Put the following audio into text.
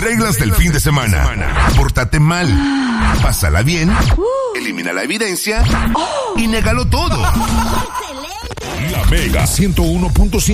Reglas del fin de semana. Pórtate mal. Pásala bien. Elimina la evidencia. Y négalo todo. La Mega 101.5.